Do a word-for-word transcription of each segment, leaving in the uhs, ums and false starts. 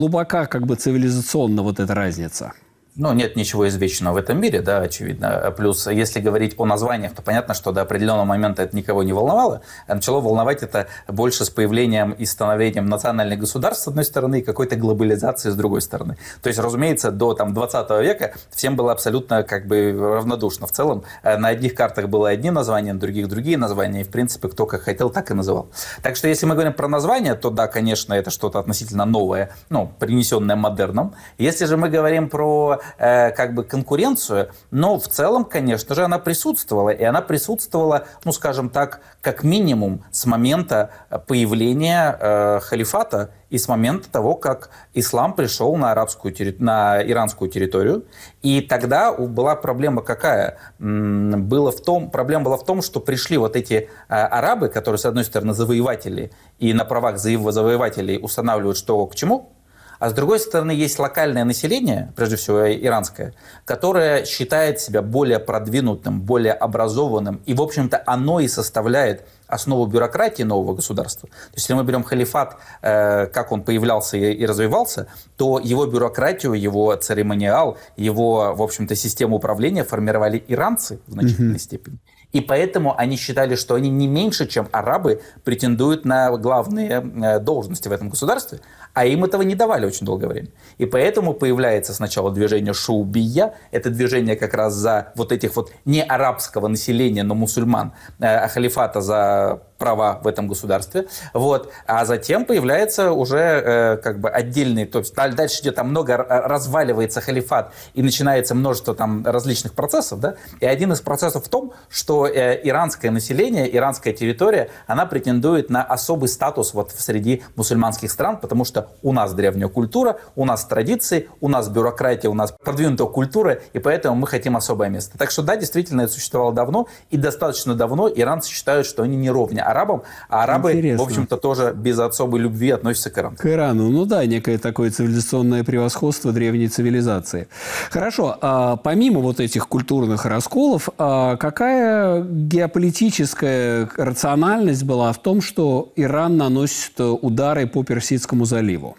Глубока как бы цивилизационно вот эта разница. Ну, нет ничего извечного в этом мире, да, очевидно. Плюс, если говорить о названиях, то понятно, что до определенного момента это никого не волновало. А начало волновать это больше с появлением и становлением национальных государств, с одной стороны, и какой-то глобализации, с другой стороны. То есть, разумеется, до там, двадцатого века всем было абсолютно как бы равнодушно. В целом, на одних картах было одни названия, на других другие названия, и, в принципе, кто как хотел, так и называл. Так что, если мы говорим про названия, то да, конечно, это что-то относительно новое, ну, принесенное модерном. Если же мы говорим про как бы конкуренцию, но в целом, конечно же, она присутствовала. И она присутствовала, ну, скажем так, как минимум с момента появления э, халифата и с момента того, как ислам пришел на, арабскую, на иранскую территорию. И тогда была проблема какая? Было в том, проблема была в том, что пришли вот эти арабы, которые, с одной стороны, завоеватели, и на правах завоевателей устанавливают, что к чему. А с другой стороны, есть локальное население, прежде всего иранское, которое считает себя более продвинутым, более образованным. И, в общем-то, оно и составляет основу бюрократии нового государства. То есть, если мы берем халифат, э, как он появлялся и, и развивался, то его бюрократию, его церемониал, его, в общем-то, систему управления формировали иранцы в значительной mm-hmm. степени. И поэтому они считали, что они не меньше, чем арабы, претендуют на главные должности в этом государстве, а им этого не давали очень долгое время. И поэтому появляется сначала движение шаубия, это движение как раз за вот этих вот не арабского населения, но мусульман, а халифата за права в этом государстве. Вот. А затем появляется уже э, как бы отдельный, то есть дальше идет там много, разваливается халифат и начинается множество там различных процессов, да? И один из процессов в том, что э, иранское население, иранская территория, она претендует на особый статус вот среди мусульманских стран, потому что у нас древняя культура, у нас традиции, у нас бюрократия, у нас продвинутая культура, и поэтому мы хотим особое место. Так что да, действительно, это существовало давно, и достаточно давно иранцы считают, что они не ровня арабам, а арабы, интересно, в общем-то, тоже без особой любви относятся к Ирану. К Ирану, ну да, некое такое цивилизационное превосходство древней цивилизации. Хорошо, а помимо вот этих культурных расколов, а какая геополитическая рациональность была в том, что Иран наносит удары по Персидскому заливу?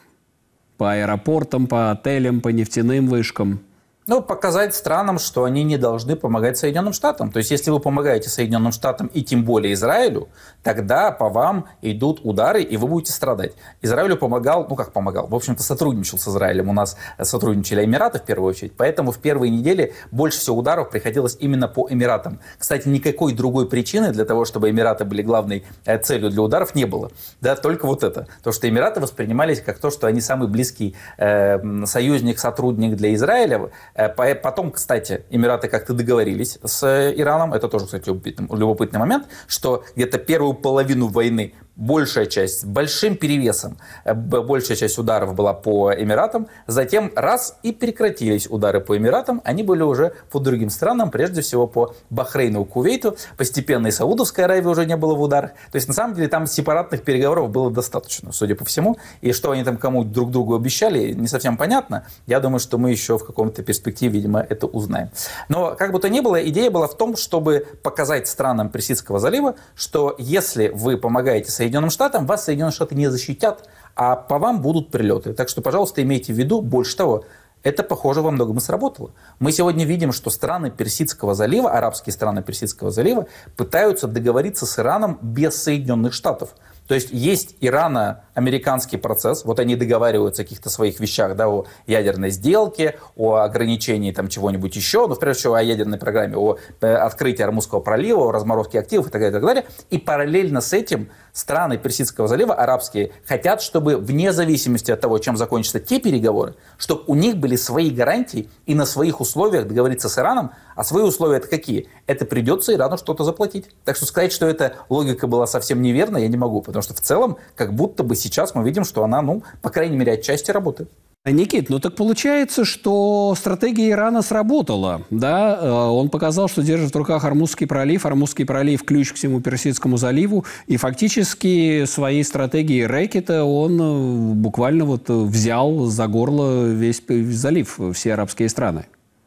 По аэропортам, по отелям, по нефтяным вышкам? Ну, показать странам, что они не должны помогать Соединенным Штатам. То есть, если вы помогаете Соединенным Штатам и тем более Израилю, тогда по вам идут удары, и вы будете страдать. Израилю помогал, ну как помогал, в общем-то сотрудничал с Израилем. У нас сотрудничали Эмираты в первую очередь, поэтому в первые недели больше всего ударов приходилось именно по Эмиратам. Кстати, никакой другой причины для того, чтобы Эмираты были главной целью для ударов, не было. Да, только вот это. То, что Эмираты воспринимались как то, что они самый близкий э, союзник, сотрудник для Израиля. Потом, кстати, Эмираты как-то договорились с Ираном, это тоже, кстати, любопытный, любопытный момент, что где-то первую половину войны большая часть, с большим перевесом, большая часть ударов была по Эмиратам, затем раз и прекратились удары по Эмиратам, они были уже по другим странам, прежде всего по Бахрейну и Кувейту, постепенно и Саудовской Аравии уже не было в ударах, то есть на самом деле там сепаратных переговоров было достаточно, судя по всему, и что они там кому друг другу обещали, не совсем понятно, я думаю, что мы еще в каком-то перспективе, видимо, это узнаем. Но как бы то ни было, идея была в том, чтобы показать странам Персидского залива, что если вы помогаете Соединенным Штатам, вас Соединенные Штаты не защитят, а по вам будут прилеты. Так что, пожалуйста, имейте в виду, больше того, это, похоже, во многом и сработало. Мы сегодня видим, что страны Персидского залива, арабские страны Персидского залива, пытаются договориться с Ираном без Соединенных Штатов. То есть есть ирано-американский процесс, вот они договариваются о каких-то своих вещах, да, о ядерной сделке, о ограничении там чего-нибудь еще, но прежде всего о ядерной программе, о открытии Ормузского пролива, о разморовке активов и так далее, и так далее. И параллельно с этим страны Персидского залива, арабские, хотят, чтобы вне зависимости от того, чем закончатся те переговоры, чтобы у них были свои гарантии и на своих условиях договориться с Ираном. А свои условия это какие? Это придется Ирану что-то заплатить. Так что сказать, что эта логика была совсем неверна, я не могу, потому что в целом, как будто бы сейчас мы видим, что она, ну, по крайней мере, отчасти работает. Никит, ну так получается, что стратегия Ирана сработала, да? Он показал, что держит в руках Ормузский пролив. Ормузский пролив – ключ к всему Персидскому заливу. И фактически своей стратегией рэкета он буквально вот взял за горло весь залив, все арабские страны.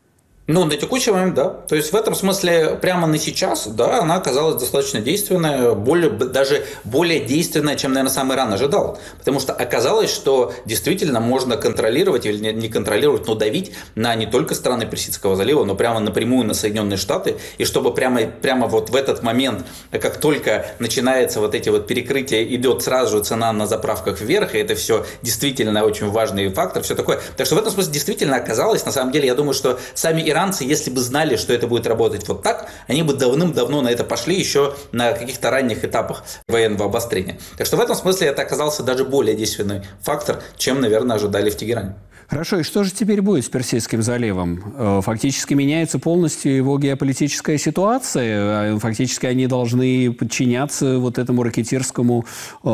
Ну, на текущий момент, да. То есть в этом смысле прямо на сейчас, да, она оказалась достаточно действенная, более, даже более действенная, чем, наверное, сам Иран ожидал. Потому что оказалось, что действительно можно контролировать или не контролировать, но давить на не только страны Персидского залива, но прямо напрямую на Соединенные Штаты. И чтобы прямо, прямо вот в этот момент, как только начинается вот эти вот перекрытия, идет сразу же цена на заправках вверх, и это все действительно очень важный фактор, все такое. Так что в этом смысле действительно оказалось, на самом деле, я думаю, что сами иранцы, если бы знали, что это будет работать вот так, они бы давным-давно на это пошли еще на каких-то ранних этапах военного обострения. Так что в этом смысле это оказался даже более действенный фактор, чем, наверное, ожидали в Тегеране. Хорошо, и что же теперь будет с Персидским заливом? Фактически меняется полностью его геополитическая ситуация. Фактически они должны подчиняться вот этому ракетирскому,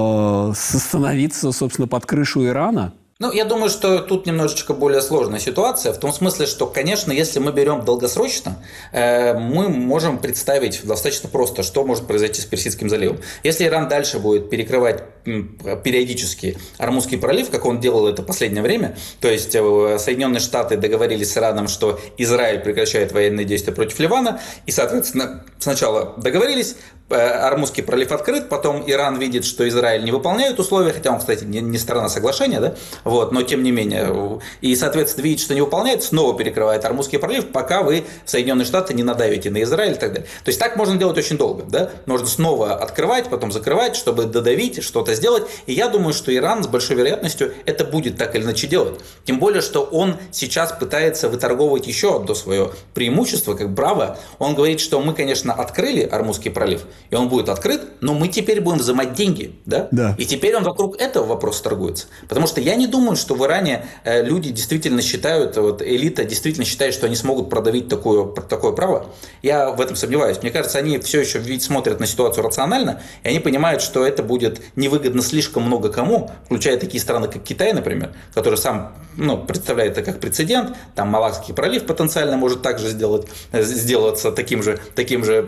э, становиться, собственно, под крышу Ирана? Ну, я думаю, что тут немножечко более сложная ситуация, в том смысле, что, конечно, если мы берем долгосрочно, э, мы можем представить достаточно просто, что может произойти с Персидским заливом. Если Иран дальше будет перекрывать м, периодически Ормузский пролив, как он делал это в последнее время, то есть э, Соединенные Штаты договорились с Ираном, что Израиль прекращает военные действия против Ливана, и, соответственно, сначала договорились, Ормузский пролив открыт, потом Иран видит, что Израиль не выполняет условия, хотя он, кстати, не, не сторона соглашения, да, вот, но тем не менее, и, соответственно, видит, что не выполняет, снова перекрывает Ормузский пролив, пока вы, Соединенные Штаты, не надавите на Израиль и так далее. То есть так можно делать очень долго, да, можно снова открывать, потом закрывать, чтобы додавить, что-то сделать, и я думаю, что Иран с большой вероятностью это будет так или иначе делать. Тем более, что он сейчас пытается выторговывать еще одно свое преимущество, как браво. Он говорит, что мы, конечно, открыли Ормузский пролив, и он будет открыт, но мы теперь будем взимать деньги, да? Да. И теперь он вокруг этого вопроса торгуется. Потому что я не думаю, что в Иране люди действительно считают, вот элита действительно считает, что они смогут продавить такое, такое право. Я в этом сомневаюсь. Мне кажется, они все еще смотрят на ситуацию рационально, и они понимают, что это будет невыгодно слишком много кому, включая такие страны, как Китай, например, который сам ну, представляет это как прецедент. Там Малакский пролив потенциально может также сделать, сделаться таким же, таким же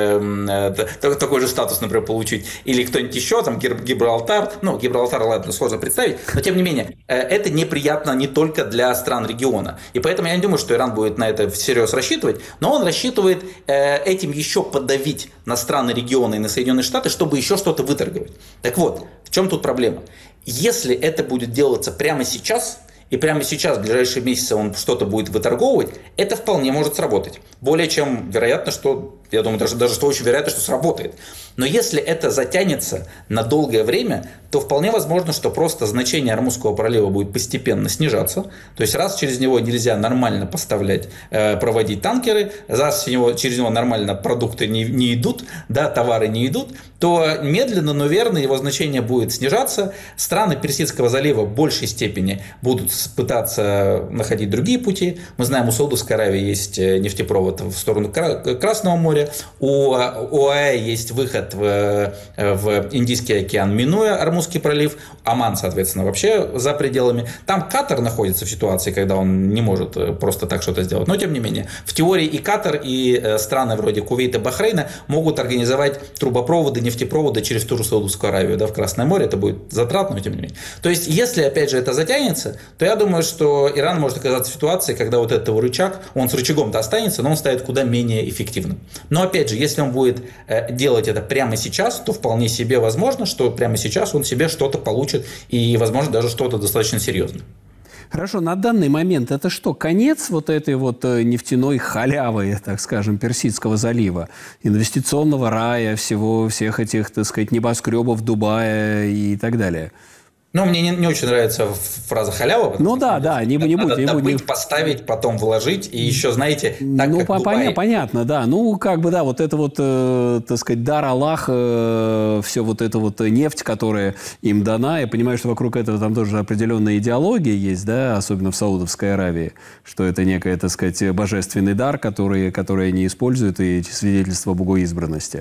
э, э, такой же статус, например, получить. Или кто-нибудь еще, там Гибралтар. Ну, Гибралтар, ладно, сложно представить. Но, тем не менее, это неприятно не только для стран региона. И поэтому я не думаю, что Иран будет на это всерьез рассчитывать. Но он рассчитывает этим еще подавить на страны региона и на Соединенные Штаты, чтобы еще что-то выторговать. Так вот, в чем тут проблема? Если это будет делаться прямо сейчас, и прямо сейчас, в ближайшие месяцы, он что-то будет выторговывать, это вполне может сработать. Более чем вероятно, что, я думаю, даже, даже что очень вероятно, что сработает. Но если это затянется на долгое время, то вполне возможно, что просто значение Ормузского пролива будет постепенно снижаться. То есть раз через него нельзя нормально поставлять, проводить танкеры, раз через него нормально продукты не, не идут, да, товары не идут, то медленно, но верно его значение будет снижаться. Страны Персидского залива в большей степени будут пытаться находить другие пути. Мы знаем, у Саудовской Аравии есть нефтепровод в сторону Красного моря, у ОАЭ есть выход в, в Индийский океан, минуя Ормузский пролив, Оман, соответственно, вообще за пределами. Там Катар находится в ситуации, когда он не может просто так что-то сделать. Но, тем не менее, в теории и Катар, и страны вроде Кувейта, Бахрейна могут организовать трубопроводы, нефтепроводы через ту же Саудовскую Аравию, да, в Красное море. Это будет затратно, но тем не менее. То есть, если, опять же, это затянется, то я думаю, что Иран может оказаться в ситуации, когда вот этот рычаг, он с рычагом-то останется, но он станет куда менее эффективным. Но, опять же, если он будет делать это прямо сейчас, то вполне себе возможно, что прямо сейчас он себе что-то получит и, возможно, даже что-то достаточно серьезное. Хорошо, на данный момент это что, конец вот этой вот нефтяной халявы, так скажем, Персидского залива, инвестиционного рая, всего, всех этих, так сказать, небоскребов Дубая и так далее? Ну, мне не, не очень нравится фраза халява. Ну да, да, не, не надо будь. добыть, не... поставить, потом вложить. И еще, знаете, так ну, как по- Дубай... понятно, да. Ну, как бы, да, вот это вот, э, так сказать, дар Аллаха, э, все вот это вот нефть, которая им дана. Я понимаю, что вокруг этого там тоже определенная идеология есть, да, особенно в Саудовской Аравии, что это некий, так сказать, божественный дар, который, который они используют, и свидетельство богоизбранности.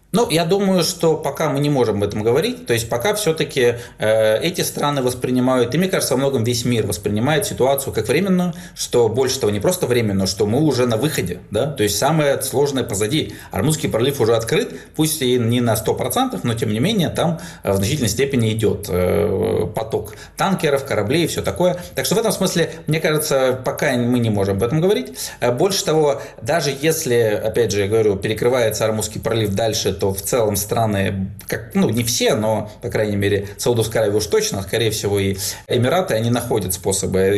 Ну, я думаю, что пока мы не можем об этом говорить, то есть пока все-таки э, эти страны воспринимают, и мне кажется, во многом весь мир воспринимает ситуацию как временную, что больше того, не просто временную, что мы уже на выходе, да, то есть самое сложное позади. Ормузский пролив уже открыт, пусть и не на сто процентов, но тем не менее там в значительной степени идет э, поток танкеров, кораблей и все такое. Так что в этом смысле, мне кажется, пока мы не можем об этом говорить. Больше того, даже если, опять же, я говорю, перекрывается Ормузский пролив дальше, то в целом страны, как, ну не все, но, по крайней мере, Саудовская Аравия уж точно, скорее всего и Эмираты, они находят способы